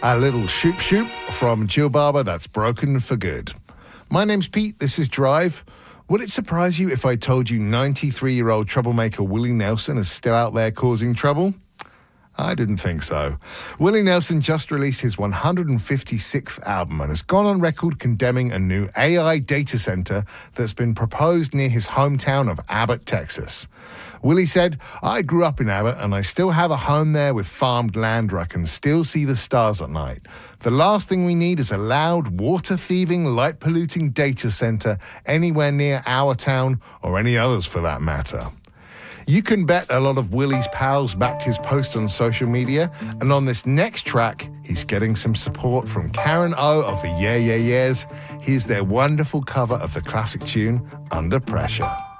A little shoop shoop from Chill Barber, that's broken for good. My name's Pete, this is Drive. Would it surprise you if I told you 93-year-old troublemaker Willie Nelson is still out there causing trouble? I didn't think so. Willie Nelson just released his 156th album and has gone on record condemning a new AI data center that's been proposed near his hometown of Abbott, Texas. Willie said, "I grew up in Abbott and I still have a home there with farmed land where I can still see the stars at night. The last thing we need is a loud, water-thieving, light-polluting data center anywhere near our town or any others for that matter." You can bet a lot of Willie's pals backed his post on social media, and on this next track, he's getting some support from Karen O of the Yeah Yeah Yeahs. Here's their wonderful cover of the classic tune, Under Pressure.